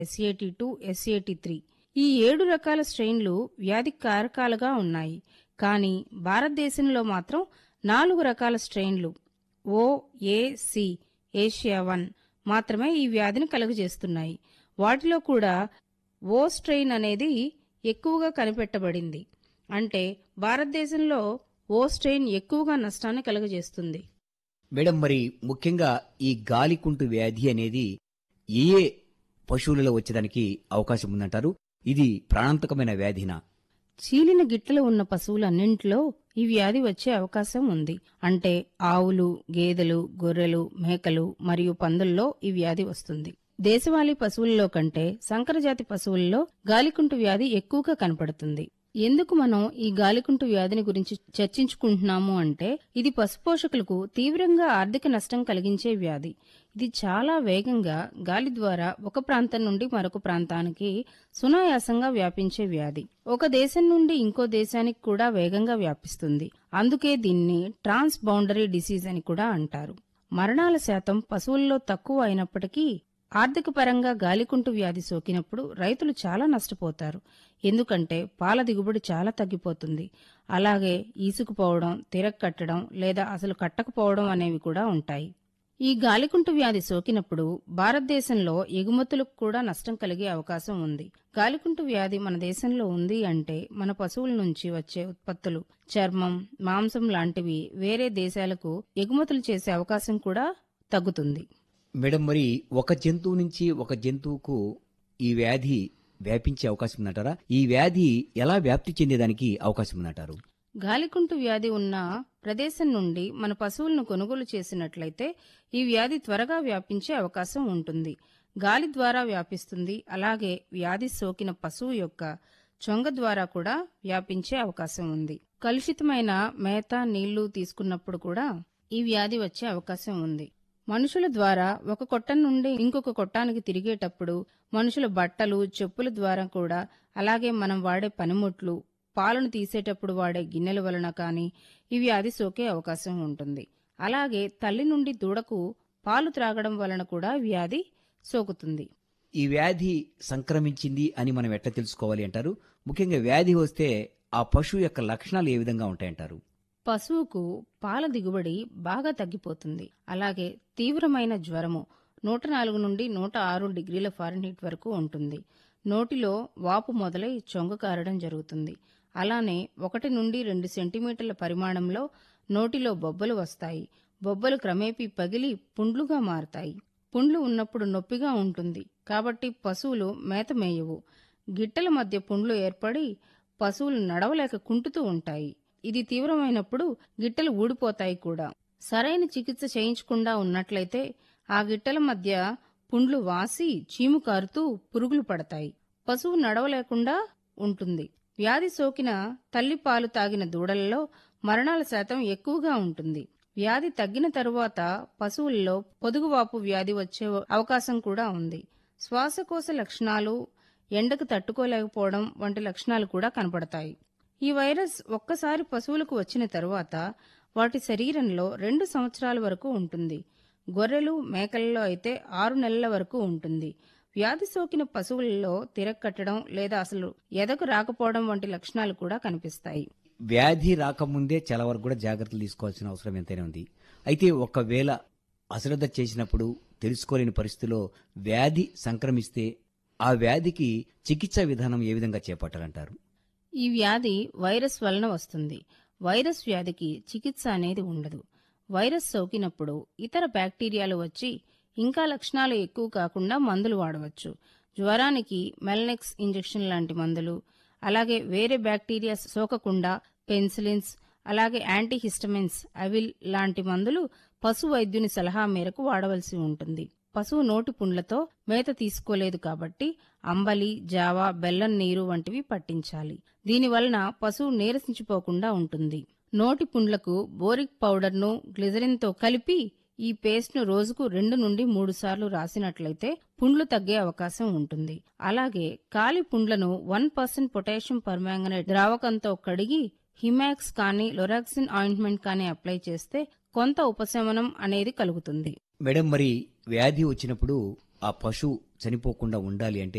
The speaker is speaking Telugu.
SAT2, SAT3 ఈ 7 రకాల స్ట్రెయిన్లు వ్యాధి కారకాలుగా ఉన్నాయి. కానీ భారతదేశంలో మాత్రం 4 రకాల స్ట్రెయిన్లు OAC ఏషియా 1 మాత్రమే ఈ వ్యాధిని కలుగజేస్తున్నాయి. వాటిలో కూడా ఓ స్ట్రెయిన్ అనేది ఎక్కువగా కనిపెట్టబడింది. అంటే భారతదేశంలో ఓ స్ట్రెయిన్ ఎక్కువగా నష్టాన్ని కలుగజేస్తుంది. మేడం, మరి ముఖ్యంగా ఈ గాలికుంటు వ్యాధి అనేది ఏ ఏ పశువులలో వచ్చేదానికి అవకాశం ఉందంటారు? ఇది ప్రాణాంతకమైన వ్యాధినా? చీలిన గిట్టలు ఉన్న పశువులన్నింటిలో ఈ వ్యాధి వచ్చే అవకాశం ఉంది. అంటే ఆవులు, గేదెలు, గొర్రెలు, మేకలు మరియు పందుల్లో ఈ వ్యాధి వస్తుంది. దేశవాళీ పశువుల్లో కంటే సంకరజాతి పశువుల్లో గాలికుంటు వ్యాధి ఎక్కువగా కనపడుతుంది. ఎందుకు మనం ఈ గాలికుంటు వ్యాధిని గురించి చర్చించుకుంటున్నాము అంటే ఇది పశుపోషకులకు తీవ్రంగా ఆర్థిక నష్టం కలిగించే వ్యాధి. ఇది చాలా వేగంగా గాలి ద్వారా ఒక ప్రాంతం నుండి మరొక ప్రాంతానికి సునాయాసంగా వ్యాపించే వ్యాధి. ఒక దేశం నుండి ఇంకో దేశానికి కూడా వేగంగా వ్యాపిస్తుంది. అందుకే దీన్ని ట్రాన్స్ బౌండరీ డిసీజ్ అని కూడా అంటారు. మరణాల శాతం పశువుల్లో తక్కువ అయినప్పటికీ ఆర్థిక పరంగా గాలికుంటు వ్యాధి సోకినప్పుడు రైతులు చాలా నష్టపోతారు. ఎందుకంటే పాల దిగుబడి చాలా తగ్గిపోతుంది. అలాగే ఈసుకుపోవడం, తిరగకట్టడం లేదా అసలు కట్టకపోవడం అనేవి కూడా ఉంటాయి. ఈ గాలికుంటు వ్యాధి సోకినప్పుడు భారతదేశంలో ఎగుమతులకు కూడా నష్టం కలిగే అవకాశం ఉంది. గాలికుంటు వ్యాధి మన దేశంలో ఉంది అంటే మన పశువుల నుంచి వచ్చే ఉత్పత్తులు, చర్మం, మాంసం లాంటివి వేరే దేశాలకు ఎగుమతులు చేసే అవకాశం కూడా తగ్గుతుంది. మేడం, మరి ఒక జంతువు నుంచి ఒక జంతువుకు ఈ వ్యాధి వ్యాపించే అవకాశం ఉందంటారా? ఈ వ్యాధి ఎలా వ్యాప్తి చెందేదానికి అవకాశం ఉందంటారు? గాలికుంటు వ్యాధి ఉన్న ప్రదేశం నుండి మన పశువులను కొనుగోలు చేసినట్లయితే ఈ వ్యాధి త్వరగా వ్యాపించే అవకాశం ఉంటుంది. గాలి ద్వారా వ్యాపిస్తుంది. అలాగే వ్యాధి సోకిన పశువు యొక్క చొంగ ద్వారా కూడా వ్యాపించే అవకాశం ఉంది. కలుషితమైన మేత, నీళ్లు తీసుకున్నప్పుడు కూడా ఈ వ్యాధి వచ్చే అవకాశం ఉంది. మనుషుల ద్వారా ఒక కొట్టం నుండి ఇంకొక కొట్టానికి తిరిగేటప్పుడు, మనుషుల బట్టలు, చెప్పుల ద్వారా కూడా, అలాగే మనం వాడే పనిముట్లు, పాలను తీసేటప్పుడు వాడే గిన్నెల వలన కానీ ఈ వ్యాధి సోకే అవకాశం ఉంటుంది. అలాగే తల్లి నుండి దూడకు పాలు త్రాగడం వలన కూడా వ్యాధి సోకుతుంది. ఈ వ్యాధి సంక్రమించింది అని మనం ఎట్లా తెలుసుకోవాలి అంటారు? ముఖ్యంగా వ్యాధి వస్తే ఆ పశువు యొక్క లక్షణాలు ఏ విధంగా ఉంటాయంటారు? పశువుకు పాల దిగుబడి బాగా తగ్గిపోతుంది. అలాగే తీవ్రమైన జ్వరము 104 నుండి 106 డిగ్రీల ఫారెన్హీట్ వరకు ఉంటుంది. నోటిలో వాపు మొదలై చొంగ కారడం జరుగుతుంది. అలానే 1 నుండి 2 సెంటీమీటర్ల పరిమాణంలో నోటిలో బొబ్బలు వస్తాయి. బొబ్బలు క్రమేపీ పగిలి పుండ్లుగా మారతాయి. పుండ్లు ఉన్నప్పుడు నొప్పిగా ఉంటుంది. కాబట్టి పశువులు మేత మేయవు. గిట్టల మధ్య పుండ్లు ఏర్పడి పశువులు నడవలేక కుంటుతూ ఉంటాయి. ఇది తీవ్రమైనప్పుడు గిట్టలు ఊడిపోతాయి కూడా. సరైన చికిత్స చేయించకుండా ఉన్నట్లయితే ఆ గిట్టల మధ్య పుండ్లు వాసి చీము కారుతూ పురుగులు పడతాయి. పశువు నడవలేకుండా ఉంటుంది. వ్యాధి సోకిన తల్లి పాలు తాగిన దూడలలో మరణాల శాతం ఎక్కువగా ఉంటుంది. వ్యాధి తగ్గిన తరువాత పశువుల్లో పొదుగువాపు వ్యాధి వచ్చే అవకాశం కూడా ఉంది. శ్వాసకోశ లక్షణాలు, ఎండకు తట్టుకోలేకపోవడం వంటి లక్షణాలు కూడా కనపడతాయి. ఈ వైరస్ ఒక్కసారి పశువులకు వచ్చిన తరువాత వాటి శరీరంలో 2 సంవత్సరాల వరకు ఉంటుంది. గొర్రెలు, మేకలలో అయితే 6 నెలల వరకు ఉంటుంది. వ్యాధి సోకిన పశువులలో తిరగకట్టడం లేదా అసలు ఎదకు రాకపోవడం వంటి లక్షణాలు కూడా కనిపిస్తాయి. వ్యాధి రాకముందే చాలా వరకు కూడా జాగ్రత్తలు తీసుకోవాల్సిన అవసరం ఎంతైనా ఉంది. అయితే ఒకవేళ అశ్రద్ధ చేసినప్పుడు తెలుసుకోలేని పరిస్థితిలో వ్యాధి సంక్రమిస్తే ఆ వ్యాధికి చికిత్సా విధానం ఏ విధంగా చేపట్టాలంటారు? ఈ వ్యాధి వైరస్ వలన వస్తుంది. వైరస్ వ్యాధికి చికిత్స అనేది ఉండదు. వైరస్ సోకినప్పుడు ఇతర బ్యాక్టీరియాలు వచ్చి ఇంకా లక్షణాలు ఎక్కువ కాకుండా మందులు వాడవచ్చు. జ్వరానికి మెల్నెక్స్ ఇంజెక్షన్ లాంటి మందులు, అలాగే వేరే బ్యాక్టీరియా సోకకుండా పెన్సిలిన్స్, అలాగే యాంటీహిస్టమిన్స్, అవిల్ లాంటి మందులు పశు వైద్యుని సలహా మేరకు వాడవలసి ఉంటుంది. పశువు నోటి పుండ్లతో మేత తీసుకోలేదు కాబట్టి అంబలి, జావా, బెల్లం నీరు వంటివి పట్టించాలి. దీనివలన పశువు నీరసించిపోకుండా ఉంటుంది. నోటి పుండ్లకు బోరిక్ పౌడర్ను గ్లిజరిన్తో కలిపి ఈ పేస్ట్ను రోజుకు 2 నుండి 3 సార్లు రాసినట్లయితే పుండ్లు తగ్గే అవకాశం ఉంటుంది. అలాగే కాలి పుండ్లను 1% పొటాషియం పర్మాంగనేట్ ద్రావకంతో కడిగి హిమాక్స్ కానీ లొరాక్సిన్ ఆయింట్మెంట్ కానీ అప్లై చేస్తే కొంత ఉపశమనం అనేది కలుగుతుంది. మేడం, మరి వ్యాధి వచ్చినప్పుడు ఆ పశువు చనిపోకుండా ఉండాలి అంటే